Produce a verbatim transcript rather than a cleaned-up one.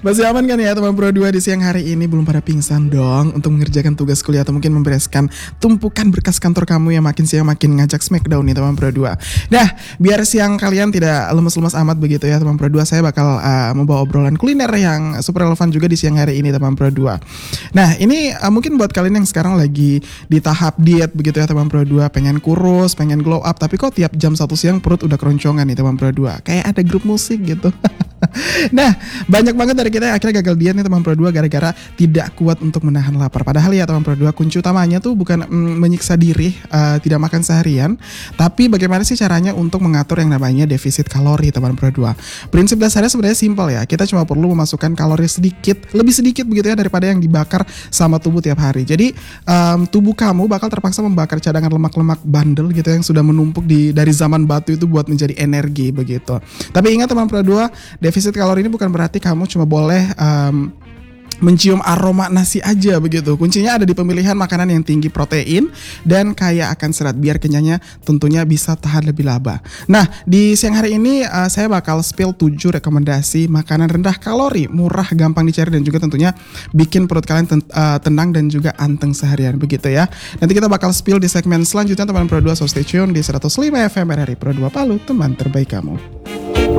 Masih aman kan ya teman Pro dua di siang hari ini? Belum pada pingsan dong untuk mengerjakan tugas kuliah atau mungkin membereskan tumpukan berkas kantor kamu yang makin siang makin ngajak smackdown nih teman Pro dua. Nah, biar siang kalian tidak lemes-lemes amat begitu ya teman Pro dua, saya bakal uh, membawa obrolan kuliner yang super relevan juga di siang hari ini teman Pro dua. Nah, ini uh, mungkin buat kalian yang sekarang lagi di tahap diet begitu ya teman Pro dua, pengen kurus, pengen glow up, tapi kok tiap jam satu siang perut udah keroncongan nih teman Pro dua. Kayak ada grup musik gitu. Nah, banyak banget dari kita yang akhirnya gagal diet nih teman Pro dua gara-gara tidak kuat untuk menahan lapar. Padahal ya teman Pro dua, kunci utamanya tuh bukan mm, menyiksa diri, uh, tidak makan seharian, tapi bagaimana sih caranya untuk mengatur yang namanya defisit kalori teman Pro dua. Prinsip dasarnya sebenarnya simpel ya. Kita cuma perlu memasukkan kalori sedikit, lebih sedikit begitu ya daripada yang dibakar sama tubuh tiap hari. Jadi um, tubuh kamu bakal terpaksa membakar cadangan lemak-lemak bandel gitu yang sudah menumpuk di dari zaman batu itu buat menjadi energi begitu. Tapi ingat teman Pro dua, defisit kalori ini bukan berarti kamu cuma boleh um, mencium aroma nasi aja begitu. Kuncinya ada di pemilihan makanan yang tinggi protein dan kaya akan serat biar kenyangnya tentunya bisa tahan lebih lama. Nah, di siang hari ini uh, saya bakal spill tujuh rekomendasi makanan rendah kalori, murah, gampang dicari dan juga tentunya bikin perut kalian ten- uh, tenang dan juga anteng seharian begitu ya. Nanti kita bakal spill di segmen selanjutnya teman Pro dua, so stay tune di seratus lima F M R R I Pro dua Palu, teman terbaik kamu.